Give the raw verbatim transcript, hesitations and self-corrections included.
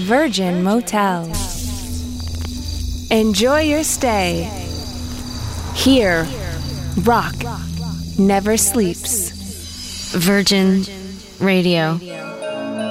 Virgin Motels. Enjoy your stay. Here, rock never sleeps. Virgin Radio.